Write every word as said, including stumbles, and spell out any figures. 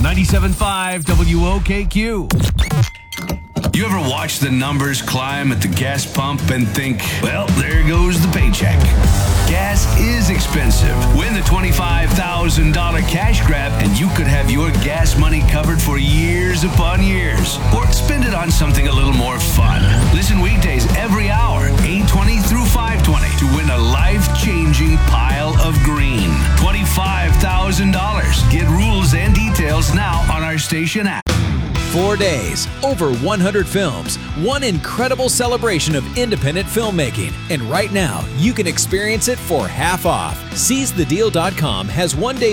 ninety-seven point five W O K Q. You ever watch the numbers climb at the gas pump and think, well, there goes the paycheck? Gas is expensive. Win the twenty-five thousand dollars cash grab and you could have your gas money covered for years upon years. Or spend it on something a little more fun. Listen weekdays every hour, eight twenty through five twenty, to win a life-changing pile of green. twenty-five thousand dollars. Get rules and details now on our station app. Four days, over one hundred films, one incredible celebration of independent filmmaking. And right now, you can experience it for half off. Seize the deal dot com has one-day